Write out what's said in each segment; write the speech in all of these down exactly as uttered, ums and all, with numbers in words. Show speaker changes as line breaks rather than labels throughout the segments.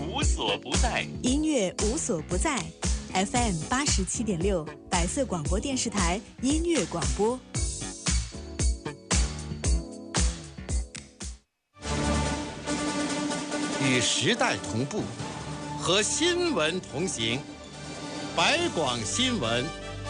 无所不在，
音乐无所不在。F M 八十七点六，百色广播电视台音乐广播。
与时代同步，和新闻同行。百广新闻。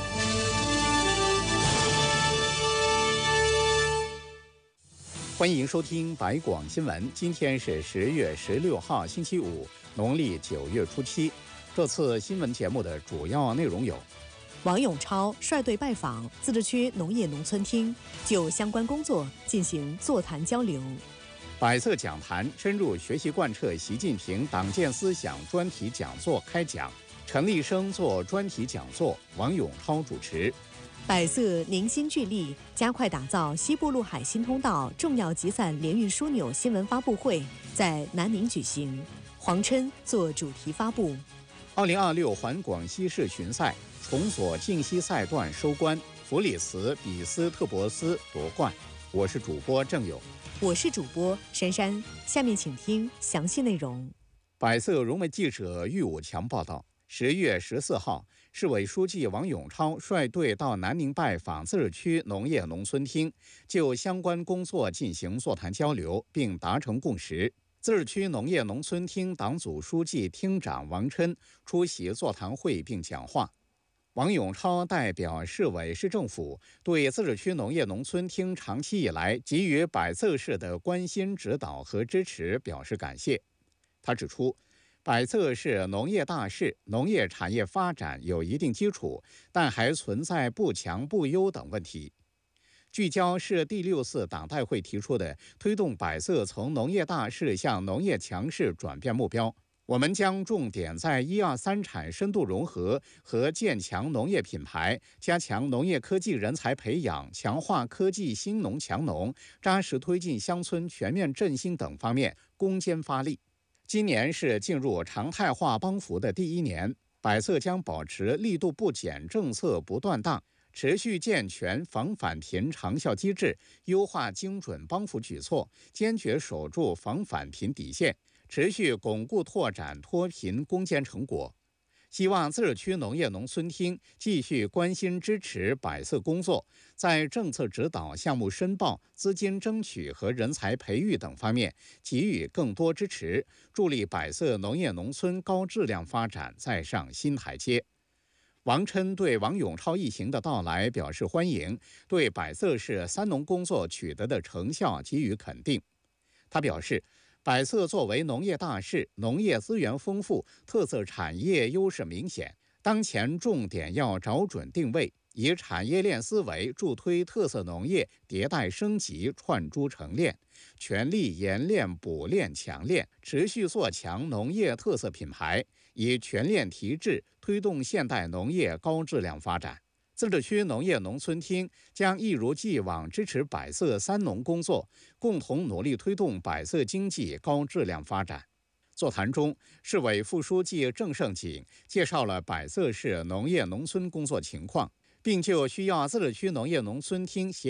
欢迎收听百广新闻。今天是十月十六号，星期五，农历九月初七。这次新闻节目的主要内容有：
王永超率队拜访自治区农业农村厅，就相关工作进行座谈交流。
百色讲坛深入学习贯彻习近平党建思想专题讲座开讲，陈立生做专题讲座，王永超主持。
百色凝心聚力，加快打造西部陆海新通道重要集散联运枢纽新闻发布会在南宁举行，黄琛做主题发布。
二零二六环广西市巡赛重锁靖西赛段收官，弗里茨比斯特伯斯夺冠。我是主播郑友，
我是主播珊珊。下面请听详细内容。
百色融媒记者喻武强报道，十月十四号，市委书记王永超率队到南宁拜访自治区农业农村厅，就相关工作进行座谈交流，并达成共识。自治区农业农村厅党组书记、厅长王琛出席座谈会并讲话。王永超代表市委市政府对自治区农业农村厅长期以来给予百色市的关心指导和支持表示感谢。他指出，百色是农业大市，农业产业发展有一定基础，但还存在不强不优等问题。聚焦是第六次党代会提出的推动百色从农业大市向农业强市转变目标。我们将重点在一二三产深度融合和建强农业品牌、加强农业科技人才培养、强化科技新农强农、扎实推进乡村全面振兴等方面攻坚发力。今年是进入常态化帮扶的第一年，百色将保持力度不减、政策不断档，持续健全防返贫长效机制，优化精准帮扶举措，坚决守住防返贫底线，持续巩固拓展脱贫攻坚成果。希望自治区农业农村厅继续关心支持百色工作，在政策指导、项目申报、资金争取和人才培育等方面给予更多支持，助力百色农业农村高质量发展再上新台阶。王琛对王永超一行的到来表示欢迎，对百色市三农工作取得的成效给予肯定。他表示，百色作为农业大市，农业资源丰富，特色产业优势明显，当前重点要找准定位，以产业链思维助推特色农业迭代升级、串珠成链，全力研炼补链强链，持续做强农业特色品牌，以全链提质推动现代农业高质量发展。自治区农业农村厅将一如既往支持百色三农工作，共同努力推动百色经济高质量发展。座谈中，市委副书记郑胜锦介绍了百色市农业农村工作情况，并就需要自治区农业农村厅协